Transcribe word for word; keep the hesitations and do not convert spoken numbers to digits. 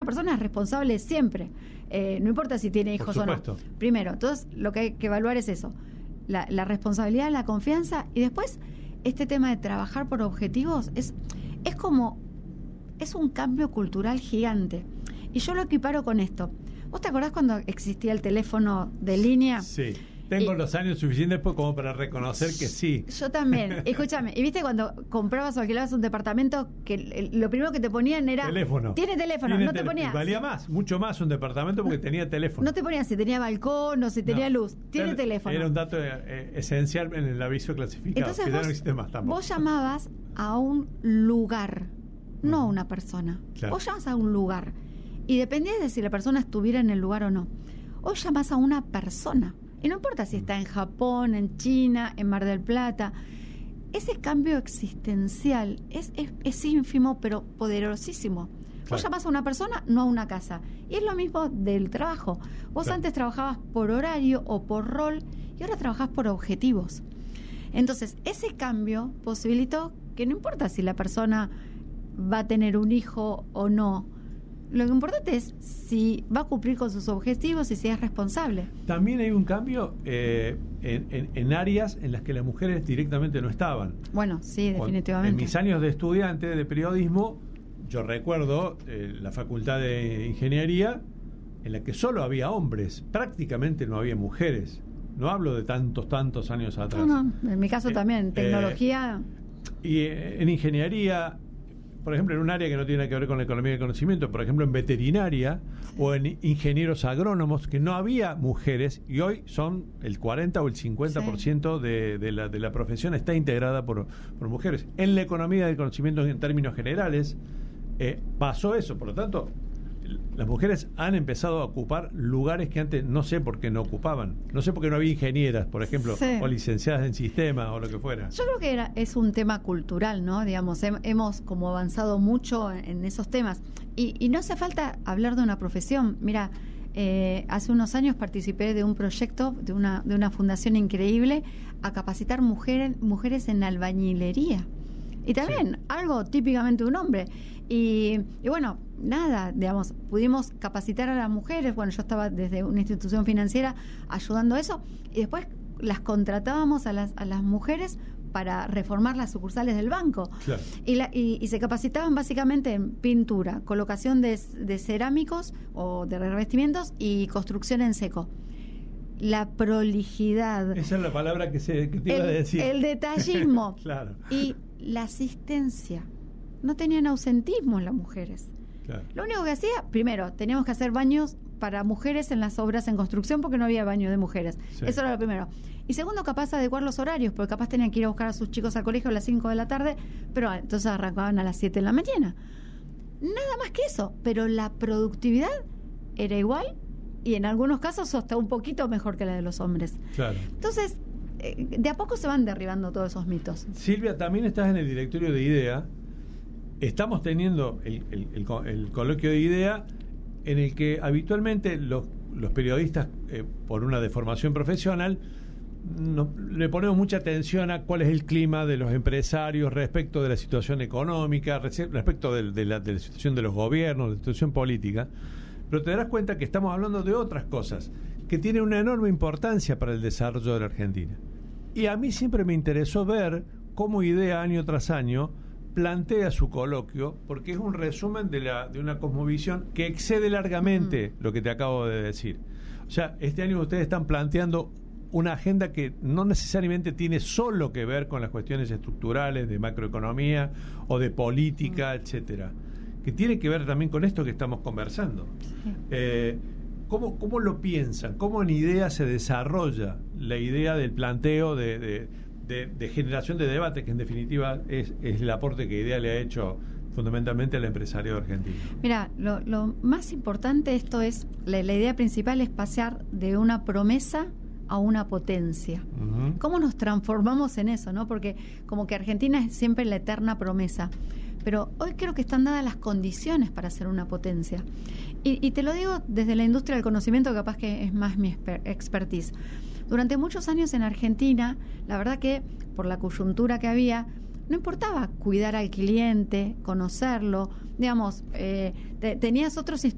persona es responsable siempre, eh, no importa si tiene hijos o no. Primero, entonces lo que hay que evaluar es eso, la, la responsabilidad, la confianza, y después este tema de trabajar por objetivos es, es como, es un cambio cultural gigante. Y yo lo equiparo con esto. ¿Vos te acordás cuando existía el teléfono de línea? Sí. Tengo y, los años suficientes como para reconocer que sí. Yo también. Escúchame, y viste cuando comprabas o alquilabas un departamento que el, lo primero que te ponían era... Teléfono. Tiene teléfono, Tiene no te tele- ponías. Valía más, mucho más un departamento porque no, tenía teléfono. No te ponías si tenía balcón o si tenía no. luz. Tiene Era, teléfono. Era un dato eh, esencial en el aviso clasificado. Entonces que vos, ya no existe más tampoco. Vos llamabas a un lugar, no a una persona. Claro. Vos llamás a un lugar. Y dependía de si la persona estuviera en el lugar o no. Hoy llamás a una persona. Y no importa si está en Japón, en China, en Mar del Plata. Ese cambio existencial es, es, es ínfimo, pero poderosísimo. Claro. Vos llamás a una persona, no a una casa. Y es lo mismo del trabajo. Vos claro. antes trabajabas por horario o por rol, y ahora trabajás por objetivos. Entonces, ese cambio posibilitó que no importa si la persona va a tener un hijo o no. Lo que importante es si va a cumplir con sus objetivos y si es responsable. También hay un cambio eh, en, en, en áreas en las que las mujeres directamente no estaban. Bueno, sí, definitivamente. En mis años de estudiante de periodismo, yo recuerdo eh, la facultad de ingeniería en la que solo había hombres, prácticamente no había mujeres. No hablo de tantos, tantos años atrás. No, no, en mi caso eh, también, tecnología. Eh, y eh, en ingeniería, por ejemplo, en un área que no tiene que ver con la economía del conocimiento, por ejemplo, en veterinaria sí. o en ingenieros agrónomos, que no había mujeres, y hoy son el cuarenta o el cincuenta por ciento sí. de, de, la, de la profesión está integrada por, por mujeres. En la economía del conocimiento, en términos generales, eh, pasó eso. Por lo tanto, las mujeres han empezado a ocupar lugares que antes no sé por qué no ocupaban. No sé por qué no había ingenieras, por ejemplo, sí. o licenciadas en sistemas o lo que fuera. Yo creo que era, es un tema cultural, ¿no? Digamos, he, hemos como avanzado mucho en, en esos temas. Y, y no hace falta hablar de una profesión. Mira, eh, hace unos años participé de un proyecto, de una, de una fundación increíble, a capacitar mujeres, mujeres en albañilería. Y también sí. algo típicamente de un hombre. Y, y bueno, nada, digamos, pudimos capacitar a las mujeres. Bueno, yo estaba desde una institución financiera ayudando a eso. Y después las contratábamos a las, a las mujeres para reformar las sucursales del banco. Claro. Y, la, y, y se capacitaban básicamente en pintura, colocación de, de cerámicos o de revestimientos y construcción en seco. La prolijidad. Esa es la palabra que, se, que te iba el, a decir. El detallismo. Claro. Y la asistencia. No tenían ausentismo las mujeres. Claro. Lo único que hacía, primero, teníamos que hacer baños para mujeres en las obras en construcción porque no había baño de mujeres. Sí. Eso era lo primero. Y segundo, capaz adecuar los horarios, porque capaz tenían que ir a buscar a sus chicos al colegio a las cinco de la tarde, pero entonces arrancaban a las siete de la mañana. Nada más que eso, pero la productividad era igual y en algunos casos hasta un poquito mejor que la de los hombres. Claro. Entonces, eh, de a poco se van derribando todos esos mitos. Silvia, también estás en el directorio de IDEA. Estamos teniendo el, el, el, el coloquio de IDEA en el que habitualmente los, los periodistas, eh, por una deformación profesional, no, le ponemos mucha atención a cuál es el clima de los empresarios respecto de la situación económica, respecto de, de, la, de la situación de los gobiernos, de la situación política, pero te darás cuenta que estamos hablando de otras cosas que tienen una enorme importancia para el desarrollo de la Argentina. Y a mí siempre me interesó ver cómo IDEA año tras año plantea su coloquio, porque es un resumen de la de una cosmovisión que excede largamente mm. lo que te acabo de decir. O sea, este año ustedes están planteando una agenda que no necesariamente tiene solo que ver con las cuestiones estructurales de macroeconomía o de política, mm. etcétera, que tiene que ver también con esto que estamos conversando. Sí. Eh, ¿cómo, ¿Cómo lo piensan? ¿Cómo en IDEA se desarrolla la idea del planteo de... de De, de generación de debate, que en definitiva es, es el aporte que IDEA le ha hecho fundamentalmente al empresario argentino? Mira, lo, lo más importante esto es, la, la idea principal es pasar de una promesa a una potencia. Uh-huh. ¿Cómo nos transformamos en eso, no? Porque como que Argentina es siempre la eterna promesa, pero hoy creo que están dadas las condiciones para ser una potencia. Y, y te lo digo desde la industria del conocimiento, capaz que es más mi exper- expertise. Durante muchos años en Argentina, la verdad que por la coyuntura que había, no importaba cuidar al cliente, conocerlo, digamos, eh, te, tenías otros